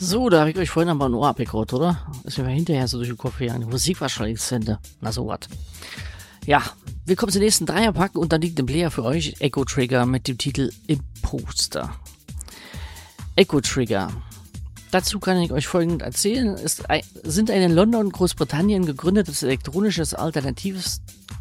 So, da habe ich euch vorhin aber ein Ohr abgekaut, oder? Ist mir hinterher so durch den Kopf gegangen. Die Musik war schon längst zu Ende. Na so was. Ja, wir kommen zum nächsten Dreierpack und da liegt im Player für euch Echo Trigger mit dem Titel Imposter. Echo Trigger. Dazu kann ich euch Folgendes erzählen. Sind ein in London, Großbritannien gegründetes elektronisches alternatives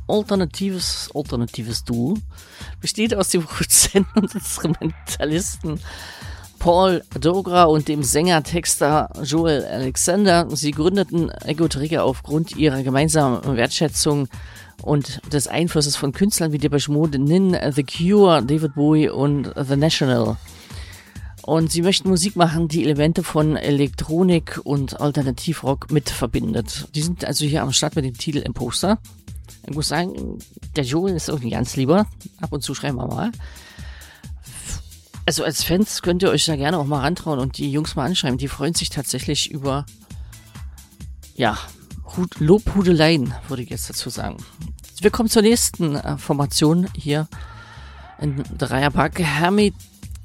Duo. Besteht aus dem Produzenten und Instrumentalisten Paul Dogra und dem Sänger-Texter Joel Alexander. Sie gründeten Echo Trigger aufgrund ihrer gemeinsamen Wertschätzung und des Einflusses von Künstlern wie Depeche Mode, Nin, The Cure, David Bowie und The National. Und sie möchten Musik machen, die Elemente von Elektronik und Alternativrock mit verbindet. Die sind also hier am Start mit dem Titel Imposter. Ich muss sagen, der Joel ist irgendwie ganz lieber. Ab und zu schreiben wir mal. Also als Fans könnt ihr euch da gerne auch mal rantrauen und die Jungs mal anschreiben. Die freuen sich tatsächlich über, ja, Lobhudeleien, würde ich jetzt dazu sagen. Wir kommen zur nächsten Formation hier in Dreierpack. Hermit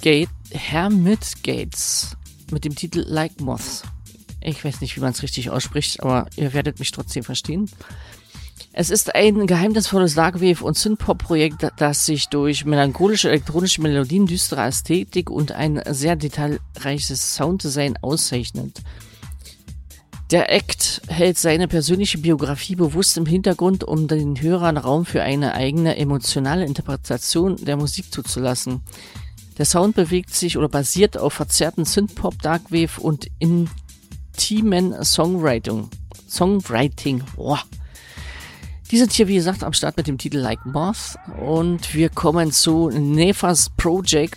Gates mit dem Titel Like Moths. Ich weiß nicht, wie man es richtig ausspricht, aber ihr werdet mich trotzdem verstehen. Es ist ein geheimnisvolles Darkwave- und Synthpop-Projekt, das sich durch melancholische elektronische Melodien, düstere Ästhetik und ein sehr detailreiches Sounddesign auszeichnet. Der Act hält seine persönliche Biografie bewusst im Hintergrund, um den Hörern Raum für eine eigene emotionale Interpretation der Musik zuzulassen. Der Sound bewegt sich oder basiert auf verzerrten Synthpop, Darkwave und intimen Songwriting. Wow. Die sind hier, wie gesagt, am Start mit dem Titel Like Moth und wir kommen zu Nephas Project